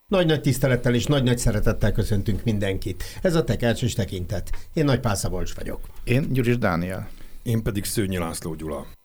Nagy-nagy tisztelettel és nagy-nagy szeretettel köszöntünk mindenkit. Ez a Tekercs és Tekintet. Én Nagy Pál Szabolcs vagyok. Én Gyuris Dániel. Én pedig Szőnyi László Gyula.